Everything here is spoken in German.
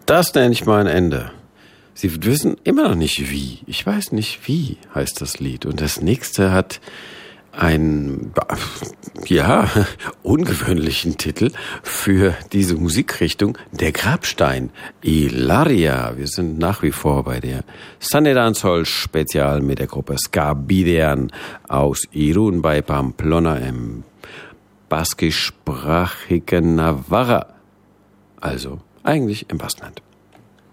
das nenne ich mal ein Ende. Sie wissen immer noch nicht wie. Ich weiß nicht wie, heißt das Lied. Und das nächste hat einen, ungewöhnlichen Titel für diese Musikrichtung, der Grabstein, Ilaria. Wir sind nach wie vor bei der Sunday Dancehall Spezial mit der Gruppe Skabidean aus Irun bei Pamplona im baskischsprachigen Navarra. Also eigentlich im Baskenland.